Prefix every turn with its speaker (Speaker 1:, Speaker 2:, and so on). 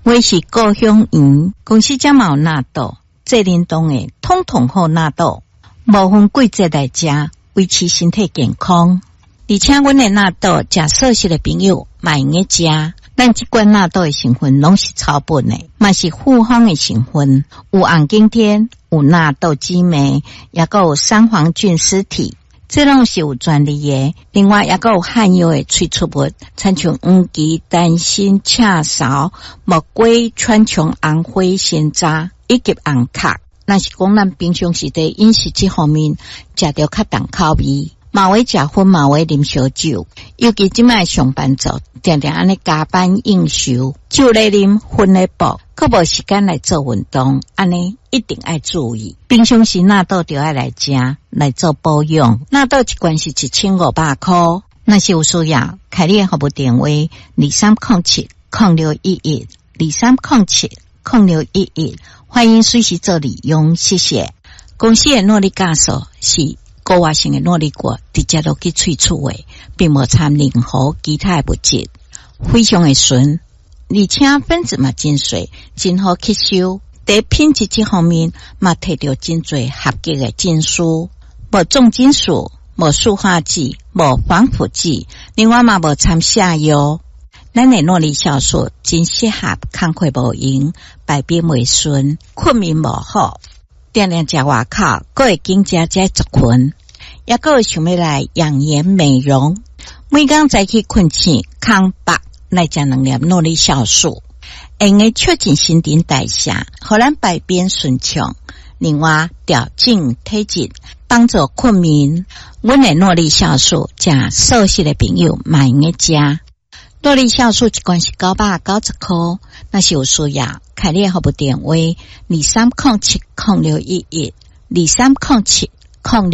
Speaker 1: 我是高雄人，公司才有纳豆，这冷冻的统统好纳豆，无分季节来食，维持身体健康。而且阮的纳豆，食素食的朋友嘛用个食。咱即款纳豆的成分拢是草本的，嘛是复方的成分，有红景天，有纳豆激酶，也个有三黄菌丝体，这拢是有专利的。另外也个有含有的萃取物，参像黄芪、丹参、赤芍、木瓜、川穹、红花、鲜渣以及红壳。那是讲咱平常时在饮食这方面食到较重口味。嘛会食薰，嘛会啉烧酒，尤其即摆上班族，常常安尼加班应酬，酒来啉，薰来补，可无时间来做运动，安尼一定要注意。平常时纳豆就要来食，来做保养。纳豆一罐是1500块，若是有需要，开你的服务电话23070611 23070611，欢迎随时做利用，谢谢。公司的诺丽加素是高活性的诺丽果直接落去萃取的，并无掺任何其他的物质，非常的纯，而且分子嘛真细，真好吸收。在品质这方面嘛摕到真侪合格的证书，无重金属，无塑化剂，无防腐剂，另外嘛无掺下药。咱的诺丽酵素真适合工课无闲、排便未顺、困眠无好。定定食外口，佫会经食这族群，也佫会想要来养颜美容。每天早起困醒，空腹来食2粒诺丽酵素，用个促进新陈代谢，互咱排便顺畅。另外调整体质，帮助困眠。阮的诺丽酵素，食素食的朋友嘛用个食。诺丽酵素一罐是990块，若是有需要，开你的服务电话23070611 23070611